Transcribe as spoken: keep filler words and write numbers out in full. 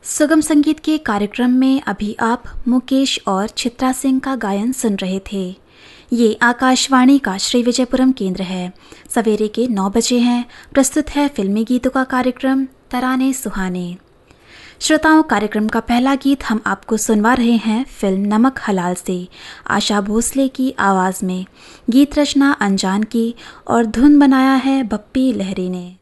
सुगम संगीत के कार्यक्रम में अभी आप मुकेश और चित्रा सिंह का गायन सुन रहे थे। ये आकाशवाणी का श्री विजयपुरम केंद्र है। सवेरे के नौ बजे हैं। प्रस्तुत है फिल्मी गीतों का कार्यक्रम तराने सुहाने। श्रोताओं, कार्यक्रम का पहला गीत हम आपको सुनवा रहे हैं फिल्म नमक हलाल से, आशा भोसले की आवाज़ में। गीत रचना अनजान की और धुन बनाया है बप्पी लहरी ने।